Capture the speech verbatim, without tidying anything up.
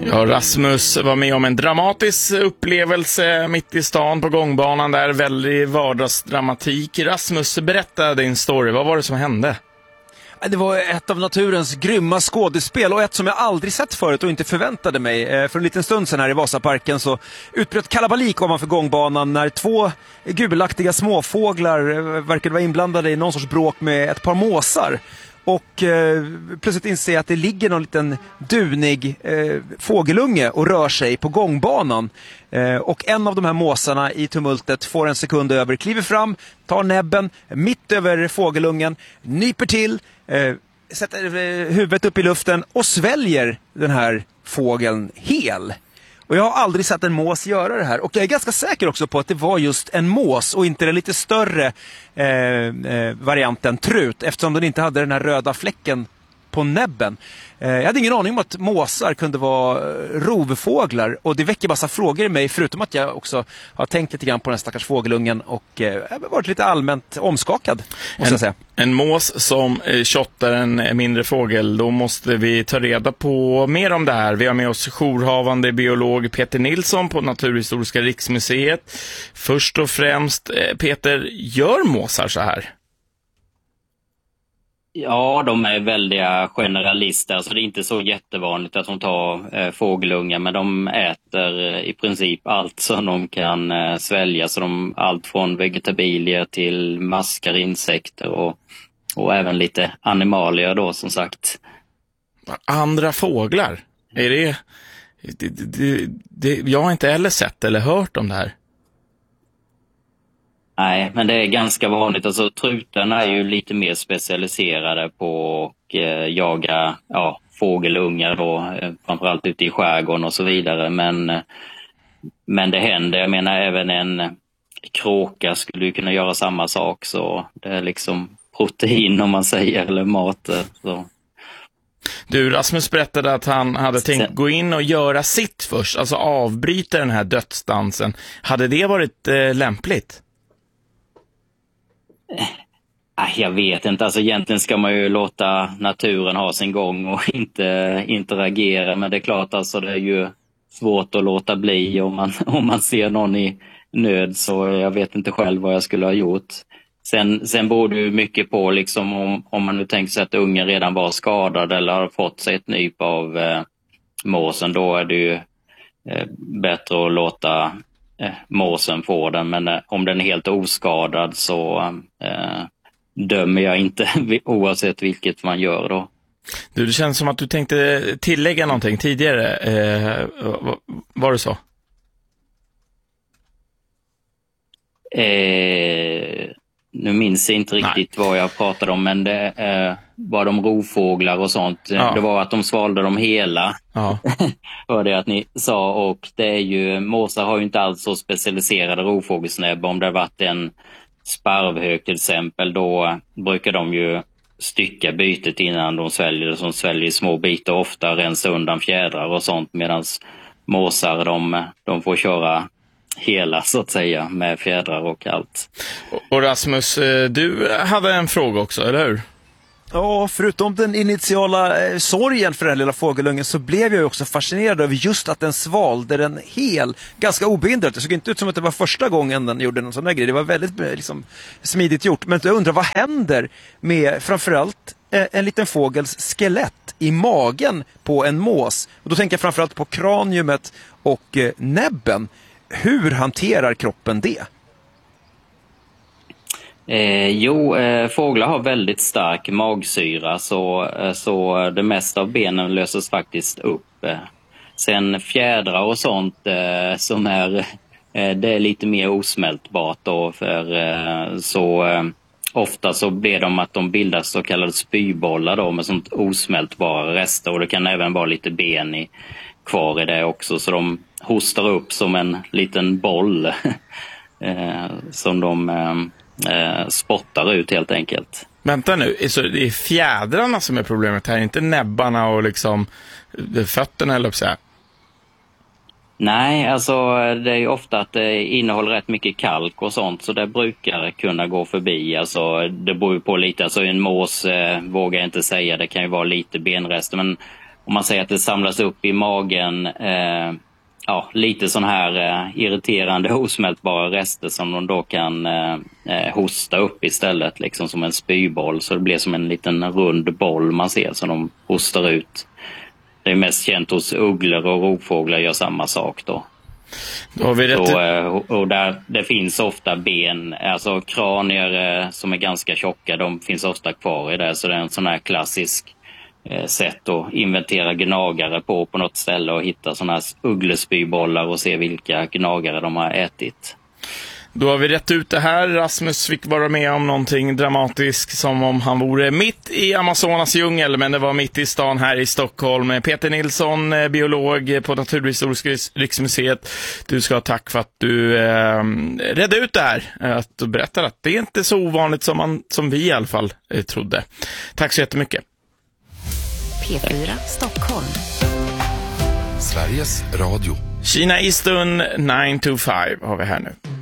Ja, Rasmus var med om en dramatisk upplevelse mitt i stan på gångbanan där, väldigt vardagsdramatik. Rasmus, berätta din story, vad var det som hände? Det var ett av naturens grymma skådespel och ett som jag aldrig sett förut och inte förväntade mig. För en liten stund sedan här i Vasaparken så utbröt kalabalik ovanför gångbanan när två gulaktiga småfåglar verkade vara inblandade i någon sorts bråk med ett par måsar. Och eh, plötsligt inser jag att det ligger någon liten dunig eh, fågelunge och rör sig på gångbanan. Eh, och en av de här måsarna i tumultet får en sekund över, kliver fram, tar näbben mitt över fågelungen, nyper till, eh, sätter eh, huvudet upp i luften och sväljer den här fågeln hel. Och jag har aldrig sett en mås göra det här. Och jag är ganska säker också på att det var just en mås och inte den lite större eh, eh, varianten trut. Eftersom den inte hade den här röda fläcken på näbben. Eh, jag hade ingen aning om att måsar kunde vara rovfåglar. Och det väcker massa frågor i mig. Förutom att jag också har tänkt lite grann på den stackars fågelungen. Och eh, varit lite allmänt omskakad, måste jag säga. En mås som shottar en mindre fågel, då måste vi ta reda på mer om det här. Vi har med oss jourhavande biolog Peter Nilsson på Naturhistoriska riksmuseet. Först och främst, Peter, gör måsar så här? Ja, de är väldiga generalister, så det är inte så jättevanligt att de tar eh, fågelungar, men de äter eh, i princip allt som de kan eh, svälja, så de allt från vegetabilier till maskar, insekter och, och även lite animalier då, som sagt. Andra fåglar? Är det, det, det, det jag har inte heller sett eller hört om det här. Nej, men det är ganska vanligt. Alltså, trutarna är ju lite mer specialiserade på att eh, jaga ja, fågelungar då, eh, framförallt ute i skärgården och så vidare. Men, eh, men det händer, jag menar även en kråka skulle ju kunna göra samma sak, så det är liksom protein om man säger, eller mat. Så. Du, Rasmus berättade att han hade tänkt gå in och göra sitt först, alltså avbryta den här dödsdansen. Hade det varit eh, lämpligt? Eh, jag vet inte, alltså egentligen ska man ju låta naturen ha sin gång och inte interagera, men det är klart, alltså det är ju svårt att låta bli om man, om man ser någon i nöd, så jag vet inte själv vad jag skulle ha gjort. Sen, sen beror det ju mycket på liksom om, om man nu tänker sig att ungen redan var skadad eller har fått sig ett nyp av eh, måsen, då är det ju eh, bättre att låta eh, måsen få den. Men eh, om den är helt oskadad så eh, dömer jag inte oavsett vilket man gör då. Du, det känns som att du tänkte tillägga någonting tidigare. Eh, var det så? Eh... Nu minns jag inte riktigt Nej. vad jag pratade om, men det eh, var de rovfåglar och sånt. Ja. Det var att de svalde dem hela. Ja. Var det att ni sa, och det är ju, måsar har ju inte alls så specialiserade rovfågelsnäbb. Om det har varit en sparvhök till exempel, då brukar de ju stycka bytet innan de sväljer det, som sväljer små bitar, ofta rensa undan fjädrar och sånt, medan måsar de, de får köra hela, så att säga, med fjädrar och allt. Och Rasmus, du hade en fråga också, eller hur? Ja, förutom den initiala eh, sorgen för den lilla fågelungen, så blev jag också fascinerad över just att den svalde den hel, ganska obehindrat. Det såg inte ut som att det var första gången den gjorde någon sån där grej. Det var väldigt liksom, smidigt gjort. Men jag undrar, vad händer med framförallt eh, en liten fågels skelett i magen på en mås? Och då tänker jag framförallt på kraniumet och eh, näbben. Hur hanterar kroppen det? Eh, jo, eh, fåglar har väldigt stark magsyra, så, eh, så det mesta av benen löses faktiskt upp. Eh. Sen fjädrar och sånt eh, som är, eh, det är lite mer osmältbart då, för eh, så eh, ofta så blir de att de bildar så kallade spybollar då, med sånt osmältbara rester, och det kan även vara lite ben i, kvar i det också, så de hostar upp som en liten boll eh, som de eh, spottar ut helt enkelt. Vänta nu, så det är fjädrarna som är problemet här, inte näbbarna och liksom fötterna, eller så här? Nej, alltså det är ju ofta att det innehåller rätt mycket kalk och sånt, så det brukar kunna gå förbi. Alltså det beror ju på lite, alltså en mås eh, vågar jag inte säga, det kan ju vara lite benrester, men om man säger att det samlas upp i magen eh, ja, lite sån här eh, irriterande osmältbara rester som de då kan eh, hosta upp istället, liksom som en spyboll. Så det blir som en liten rund boll man ser som de hostar ut. Det är mest känt hos ugglor, och rovfåglar gör samma sak då. Då har vi rätt. Så, och, och där det finns ofta ben, alltså kranier eh, som är ganska tjocka, de finns ofta kvar i det. Så det är en sån här klassisk sätt att inventera gnagare på på något ställe och hitta sådana här ugglespybollar och se vilka gnagare de har ätit. Då har vi rätt ut det här. Rasmus fick vara med om någonting dramatiskt som om han vore mitt i Amazonas djungel, men det var mitt i stan här i Stockholm. Peter Nilsson, biolog på Naturhistoriska riksmuseet. Du ska ha tack för att du eh, redde ut det här. Att du berättar att det är inte så ovanligt som, man, som vi i alla fall eh, trodde. Tack så jättemycket. P fyra Stockholm. Sveriges Radio. Kina Eastern nio to fem har vi här nu.